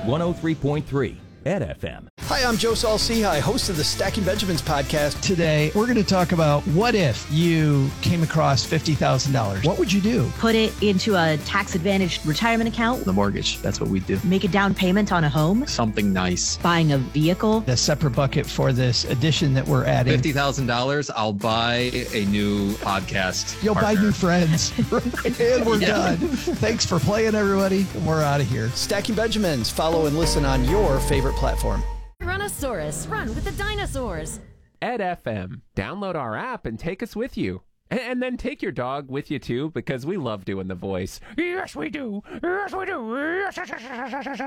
103.3 at FM. Hi, I'm Joe Saul-Sehy, host of the Stacking Benjamins podcast. Today, we're going to talk about what if you came across $50,000? What would you do? Put it into a tax-advantaged retirement account. The mortgage, that's what we do. Make a down payment on a home. Something nice. Buying a vehicle. A separate bucket for this addition that we're adding. $50,000, I'll buy a new podcast. You'll partner. buy new friends. And we're done. Thanks for playing, everybody. We're out of here. Stacking Benjamins. Follow and listen on your favorite platform. Tyrannosaurus, run with the dinosaurs. Ed FM. Download our app and take us with you. And then take your dog with you too, because we love doing the voice. Yes, we do. Yes, we do.